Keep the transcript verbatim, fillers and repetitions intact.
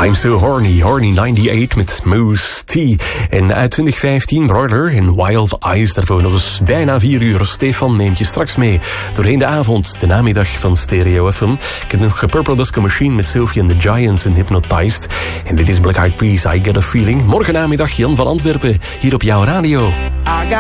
I'm So Horny, Horny negenennegentig met Moose T. En uit twintig vijftien Broiler in Wild Eyes. Daarvoor nog eens bijna vier uur. Stefan neemt je straks mee doorheen de avond, de namiddag van Stereo F M. Ik heb nog Purple Disco Machine met Sophie and the Giants en Hypnotized. En dit is Black Eyed Peas, I Get a Feeling. Morgen namiddag Jan van Antwerpen, hier op jouw radio. I got